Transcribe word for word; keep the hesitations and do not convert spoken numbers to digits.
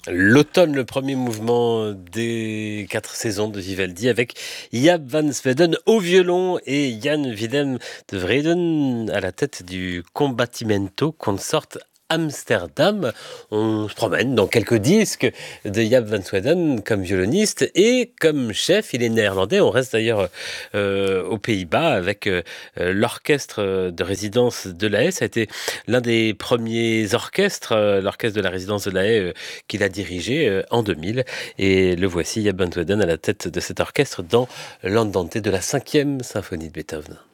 L'automne, le premier mouvement des quatre saisons de Vivaldi avec Jaap van Zweden au violon et Jan Willem de Wreden à la tête du Combattimento Consort Amsterdam. On se promène dans quelques disques de Jaap van Zweden comme violoniste et comme chef. Il est néerlandais. On reste d'ailleurs euh, aux Pays-Bas avec euh, l'orchestre de résidence de La Haye. Ça a été l'un des premiers orchestres, euh, l'orchestre de la résidence de La Haye, euh, qu'il a dirigé euh, en deux mille. Et le voici, Jaap van Zweden, à la tête de cet orchestre dans l'Andante de la cinquième symphonie de Beethoven.